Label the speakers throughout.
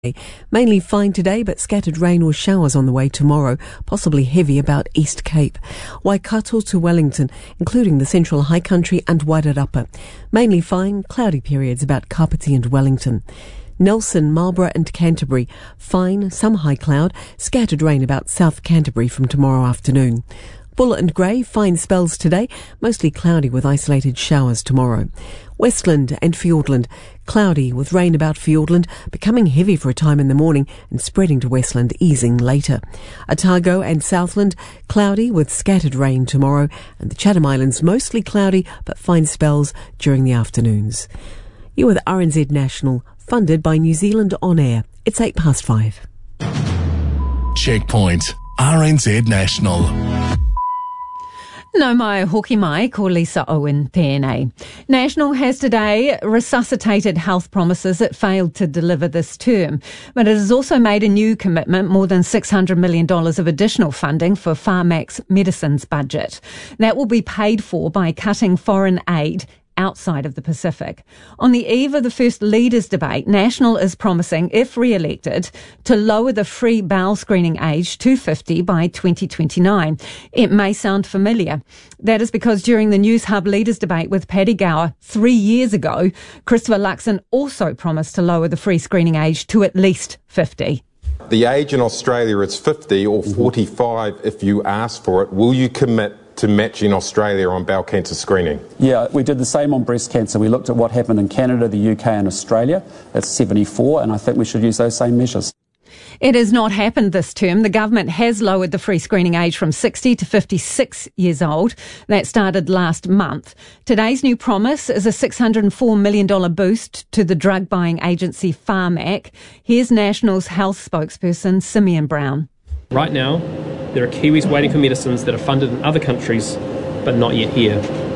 Speaker 1: Mainly fine today, but scattered rain or showers on the way tomorrow, possibly heavy about East Cape. Waikato to Wellington, including the Central High Country and Wairarapa. Mainly fine, cloudy periods about Kapiti and Wellington. Nelson, Marlborough and Canterbury. Fine, some high cloud, scattered rain about South Canterbury from tomorrow afternoon. Buller and Grey, fine spells today, mostly cloudy with isolated showers tomorrow. Westland and Fiordland, cloudy with rain about Fiordland, becoming heavy for a time in the morning and spreading to Westland, easing later. Otago and Southland, cloudy with scattered rain tomorrow, and the Chatham Islands mostly cloudy but fine spells during the afternoons. You're with RNZ National, funded by New Zealand On Air. It's 5:08.
Speaker 2: Checkpoint, RNZ National.
Speaker 3: No mai hoki mai, ko Lisa Owen tēnei. National has today resuscitated health promises it failed to deliver this term, but it has also made a new commitment, more than $600 million of additional funding for Pharmac's medicines budget. That will be paid for by cutting foreign aid outside of the Pacific. On the eve of the first leaders' debate, National is promising, if re-elected, to lower the free bowel screening age to 50 by 2029. It may sound familiar. That is because during the News Hub leaders' debate with Paddy Gower 3 years ago, Christopher Luxon also promised to lower the free screening age to at least 50.
Speaker 4: The age in Australia is 50 or 45 if you ask for it. Will you commit to matching Australia on bowel cancer screening?
Speaker 5: Yeah, we did the same on breast cancer. We looked at what happened in Canada, the UK and Australia. It's 74, and I think we should use those same measures.
Speaker 3: It has not happened this term. The government has lowered the free screening age from 60 to 56 years old. That started last month. Today's new promise is a $604 million boost to the drug buying agency Pharmac. Here's National's health spokesperson, Simeon Brown.
Speaker 6: Right now, there are Kiwis waiting for medicines that are funded in other countries, but not yet here.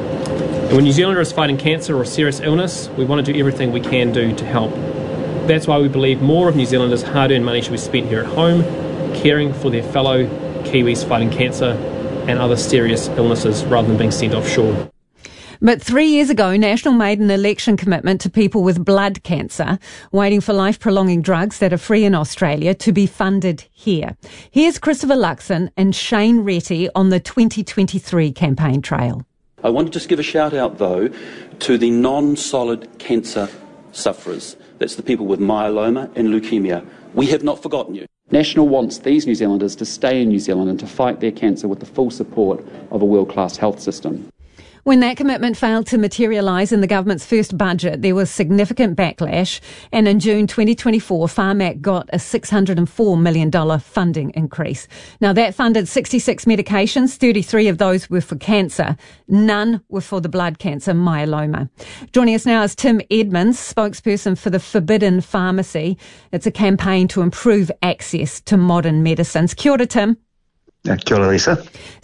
Speaker 6: And when New Zealanders is fighting cancer or serious illness, we want to do everything we can do to help. That's why we believe more of New Zealanders' hard-earned money should be spent here at home, caring for their fellow Kiwis fighting cancer and other serious illnesses, rather than being sent offshore.
Speaker 3: But 3 years ago, National made an election commitment to people with blood cancer, waiting for life-prolonging drugs that are free in Australia to be funded here. Here's Christopher Luxon and Shane Retty on the 2023 campaign trail.
Speaker 7: I want to just give a shout-out, though, to the non-solid cancer sufferers. That's the people with myeloma and leukemia. We have not forgotten you.
Speaker 5: National wants these New Zealanders to stay in New Zealand and to fight their cancer with the full support of a world-class health system.
Speaker 3: When that commitment failed to materialise in the government's first budget, there was significant backlash, and in June 2024, Pharmac got a $604 million funding increase. Now, that funded 66 medications, 33 of those were for cancer. None were for the blood cancer, myeloma. Joining us now is Tim Edmonds, spokesperson for the Forbidden Pharmacy. It's a campaign to improve access to modern medicines. Kia ora, Tim.
Speaker 8: Kia ora, Lisa.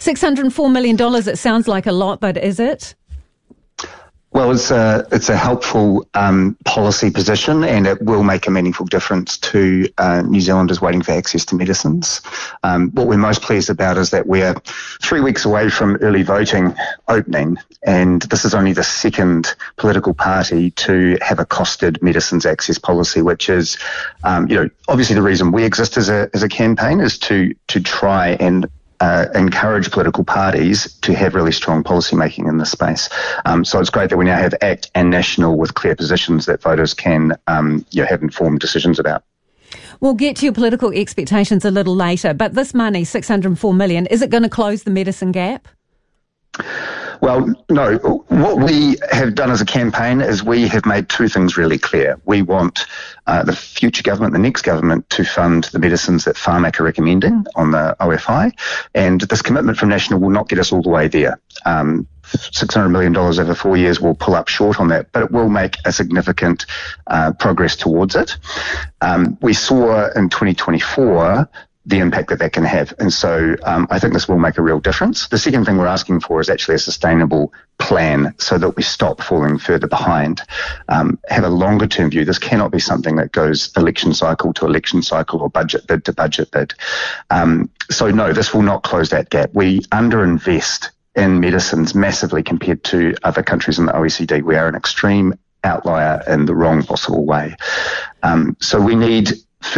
Speaker 3: $604 million, it sounds like a lot, but is it?
Speaker 8: Well, it's a helpful policy position, and it will make a meaningful difference to New Zealanders waiting for access to medicines. What we're most pleased about is that we're 3 weeks away from early voting opening, and this is only the second political party to have a costed medicines access policy, which is, obviously the reason we exist as a campaign is to try and encourage political parties to have really strong policy making in this space. So it's great that we now have ACT and National with clear positions that voters can have informed decisions about.
Speaker 3: We'll get to your political expectations a little later, but this money, $604 million, is it going to close the medicine gap?
Speaker 8: Well, no. What we have done as a campaign is we have made two things really clear. We want the future government, the next government, to fund the medicines that Pharmac are recommending on the OFI, and this commitment from National will not get us all the way there. $600 million over 4 years will pull up short on that, but it will make a significant progress towards it. We saw in 2024 the impact that can have. And so I think this will make a real difference. The second thing we're asking for is actually a sustainable plan so that we stop falling further behind. Have a longer term view. This cannot be something that goes election cycle to election cycle or budget bid to budget bid. So no, this will not close that gap. We underinvest in medicines massively compared to other countries in the OECD. We are an extreme outlier in the wrong possible way. So we need